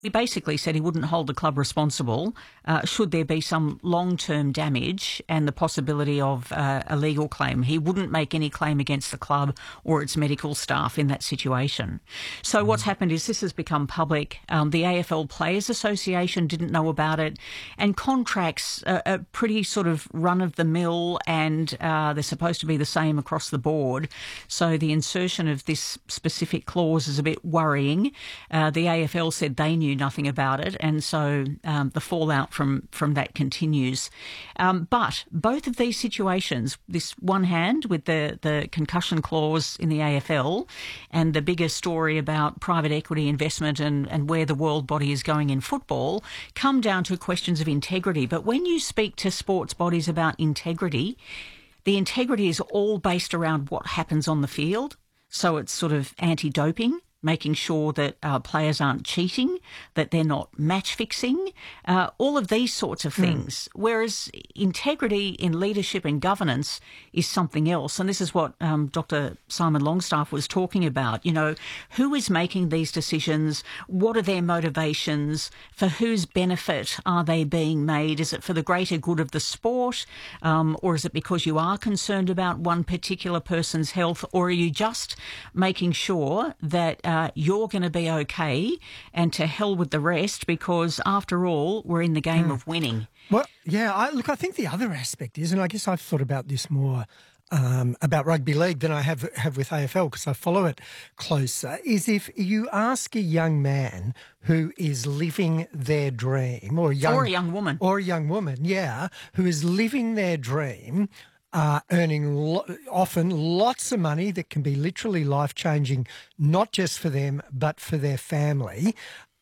He basically said he wouldn't hold the club responsible should there be some long-term damage and the possibility of a legal claim. He wouldn't make any claim against the club or its medical staff in that situation. So what's happened is this has become public. The AFL Players Association didn't know about it, and contracts are pretty sort of run-of-the-mill, and they're supposed to be the same across the board. So the insertion of this specific clause is a bit worrying. The AFL said they knew nothing about it, and so the fallout from that continues. But both of these situations, this one hand with the concussion clause in the AFL and the bigger story about private equity investment and where the world body is going in football, come down to questions of integrity. But when you speak to sports bodies about integrity, the integrity is all based around what happens on the field. So it's sort of anti-doping, making sure that players aren't cheating, that they're not match fixing, all of these sorts of things. Whereas integrity in leadership and governance is something else. And this is what Dr. Simon Longstaff was talking about. You know, who is making these decisions? What are their motivations? For whose benefit are they being made? Is it for the greater good of the sport? Or is it because you are concerned about one particular person's health? Or are you just making sure that you're going to be okay and to hell with the rest, because after all, we're in the game of winning? Well, yeah, I think the other aspect is, and I guess I've thought about this more about rugby league than I have with AFL because I follow it closer, is if you ask a young man who is living their dream, or a young woman, yeah, who is living their dream, earning often lots of money that can be literally life-changing, not just for them but for their family,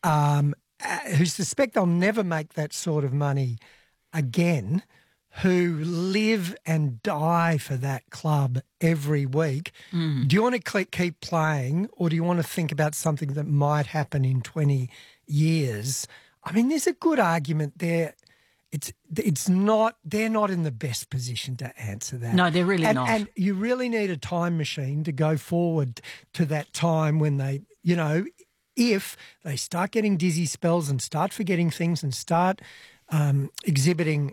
who suspect they'll never make that sort of money again, who live and die for that club every week. Do you want to keep playing, or do you want to think about something that might happen in 20 years? I mean, there's a good argument there. It's not, they're not in the best position to answer that. No, they're really not. And you really need a time machine to go forward to that time when they, you know, if they start getting dizzy spells and start forgetting things and start exhibiting,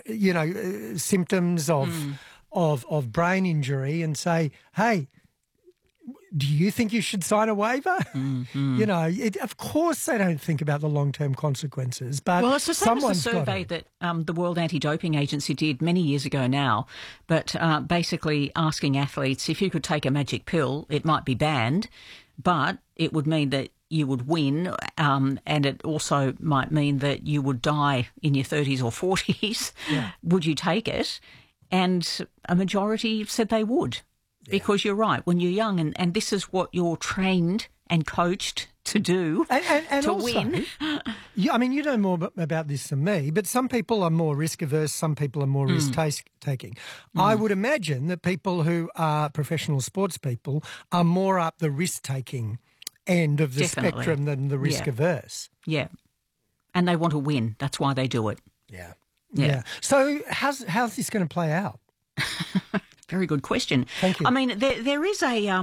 symptoms of brain injury, and say, hey, do you think you should sign a waiver? You know, of course they don't think about the long-term consequences. But well, it's the same as the survey that the World Anti-Doping Agency did many years ago now, but basically asking athletes, if you could take a magic pill, it might be banned, but it would mean that you would win, and it also might mean that you would die in your 30s or 40s. Yeah. Would you take it? And a majority said they would. Because you're right, when you're young, and this is what you're trained and coached to do, and to also, win. I mean, you know more about this than me, but some people are more risk-averse, some people are more risk-taking. I would imagine that people who are professional sports people are more up the risk-taking end of the spectrum than the risk-averse. Yeah, and they want to win. That's why they do it. Yeah. So how's this going to play out? Very good question. Thank you. I mean, there is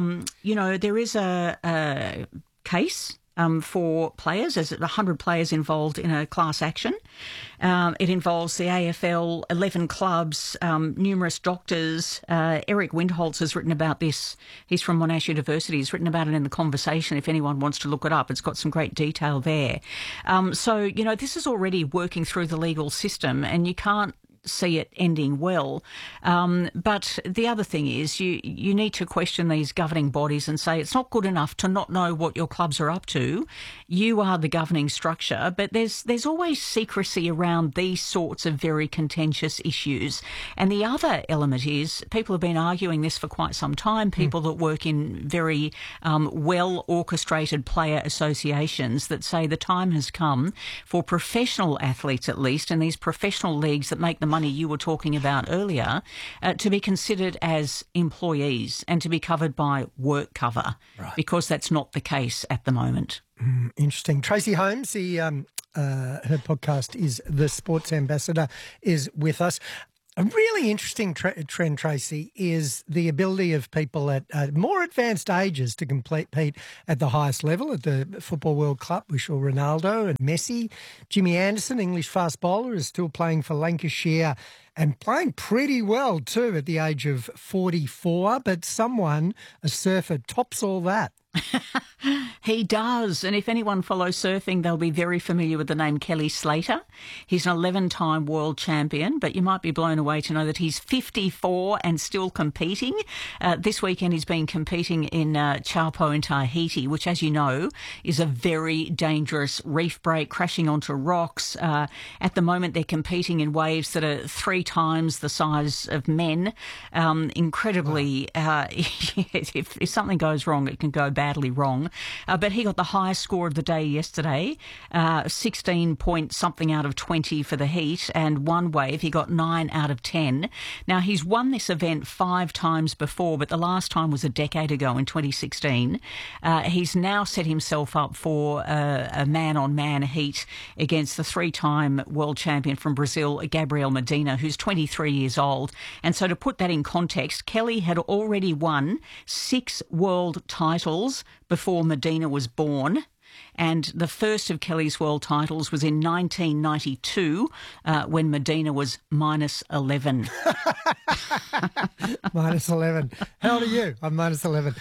a case for players. There's 100 players involved in a class action. It involves the AFL, 11 clubs, numerous doctors. Eric Windholz has written about this. He's from Monash University. He's written about it in The Conversation. If anyone wants to look it up, it's got some great detail there. So, you know, this is already working through the legal system, and you can't see it ending well. But the other thing is you need to question these governing bodies and say it's not good enough to not know what your clubs are up to. You are the governing structure, but there's always secrecy around these sorts of very contentious issues. And the other element is people have been arguing this for quite some time, people that work in very well-orchestrated player associations, that say the time has come for professional athletes, at least, in these professional leagues that make the money you were talking about earlier, to be considered as employees and to be covered by work cover, because that's not the case at the moment. Interesting. Tracy Holmes, her podcast is The Sports Ambassador, is with us. A really interesting trend, Tracy, is the ability of people at more advanced ages to compete at the highest level. At the Football World Cup, we saw Ronaldo and Messi. Jimmy Anderson, English fast bowler, is still playing for Lancashire and playing pretty well too at the age of 44. But someone, a surfer, tops all that. He does. And if anyone follows surfing, they'll be very familiar with the name Kelly Slater. He's an 11-time world champion, but you might be blown away to know that he's 54 and still competing. This weekend he's been competing in Taupo in Tahiti, which, as you know, is a very dangerous reef break, crashing onto rocks. At the moment, they're competing in waves that are 3 times the size of men. Incredibly, if something goes wrong, it can go badly wrong. But he got the highest score of the day yesterday, 16 point something out of 20 for the heat, and one wave he got 9 out of 10. Now, he's won this event 5 times before, but the last time was a decade ago in 2016. He's now set himself up for a man-on-man heat against the 3-time world champion from Brazil, Gabriel Medina, who's 23 years old. And so to put that in context, Kelly had already won 6 world titles before Medina was born. And the first of Kelly's world titles was in 1992 when Medina was minus 11. Minus 11. How old are you? I'm minus 11.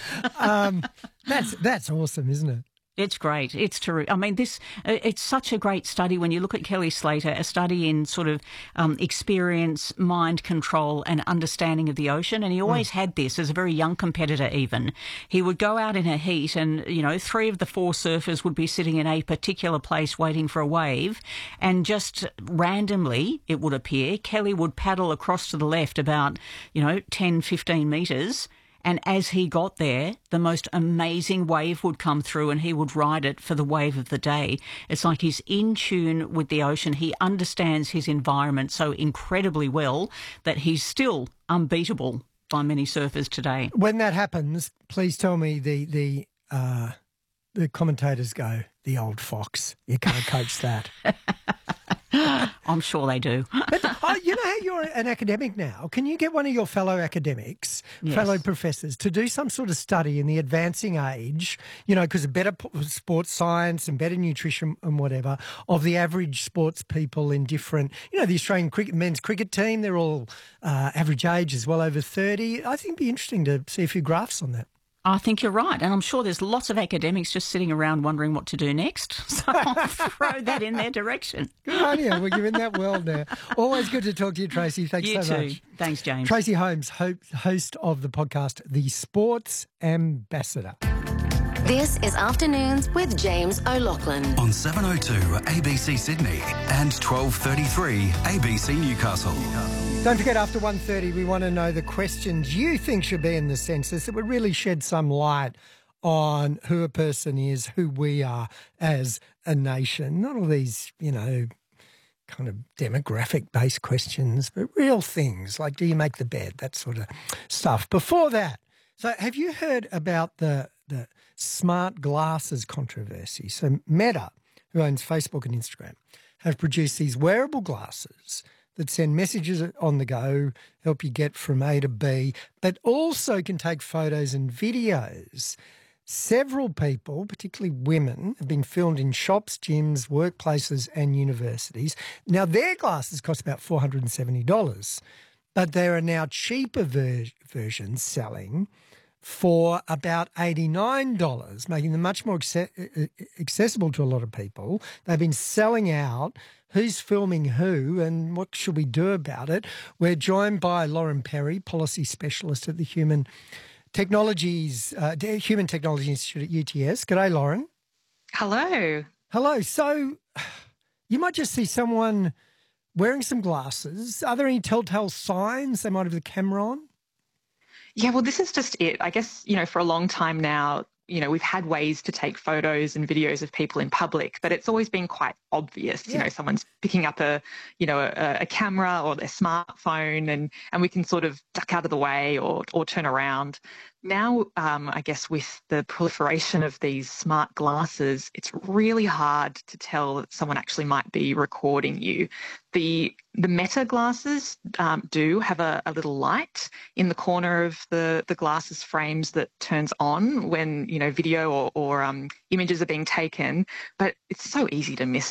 That's awesome, isn't it? It's great. It's terrific. I mean, it's such a great study when you look at Kelly Slater, a study in sort of experience, mind control and understanding of the ocean. And he always had this as a very young competitor even. He would go out in a heat and, 3 of the 4 surfers would be sitting in a particular place waiting for a wave. And just randomly, it would appear, Kelly would paddle across to the left about, 10, 15 metres. And as he got there, the most amazing wave would come through and he would ride it for the wave of the day. It's like he's in tune with the ocean. He understands his environment so incredibly well that he's still unbeatable by many surfers today. When that happens, please tell me the commentators go, the old fox. You can't coach that. I'm sure they do. But you know how you're an academic now. Can you get one of your fellow academics, fellow professors, to do some sort of study in the advancing age, because of better sports science and better nutrition and whatever, of the average sports people in different, the Australian men's cricket team, they're all average age as well, over 30. I think it'd be interesting to see a few graphs on that. I think you're right. And I'm sure there's lots of academics just sitting around wondering what to do next. So I'll throw that in their direction. Good on you. We're giving that well now. Always good to talk to you, Tracy. Thanks so much. You too. Thanks, James. Tracy Holmes, host of the podcast, The Sports Ambassador. This is Afternoons with James O'Loughlin. On 7:02 ABC Sydney and 12:33 ABC Newcastle. Don't forget, after 1:30, we want to know the questions you think should be in the census that would really shed some light on who a person is, who we are as a nation. Not all these, kind of demographic-based questions, but real things like do you make the bed, that sort of stuff. Before that, so have you heard about the smart glasses controversy? So Meta, who owns Facebook and Instagram, have produced these wearable glasses that send messages on the go, help you get from A to B, but also can take photos and videos. Several people, particularly women, have been filmed in shops, gyms, workplaces and universities. Now, their glasses cost about $470, but there are now cheaper versions selling for about $89, making them much more accessible to a lot of people. They've been selling out. Who's filming who and what should we do about it? We're joined by Lauren Perry, Policy Specialist at the Human Technology Institute at UTS. G'day, Lauren. Hello. Hello. So you might just see someone wearing some glasses. Are there any telltale signs they might have the camera on? Yeah, well, this is just it. I guess, for a long time now, we've had ways to take photos and videos of people in public, but it's always been quite obvious. Yeah. Someone's picking up a camera or their smartphone and we can sort of duck out of the way or turn around. Now, I guess with the proliferation of these smart glasses, it's really hard to tell that someone actually might be recording you. The Meta glasses do have a little light in the corner of the glasses frames that turns on when, video or images are being taken, but it's so easy to miss